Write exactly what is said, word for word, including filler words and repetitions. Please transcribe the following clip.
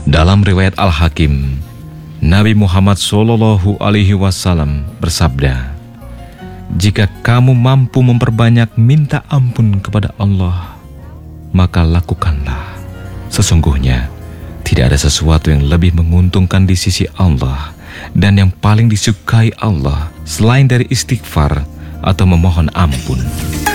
Dalam riwayat Al-Hakim, Nabi Muhammad Shallallahu Alaihi Wasallam bersabda, "Jika kamu mampu memperbanyak minta ampun kepada Allah, maka lakukanlah. Sesungguhnya tidak ada sesuatu yang lebih menguntungkan di sisi Allah dan yang paling disukai Allah selain dari istighfar atau memohon ampun."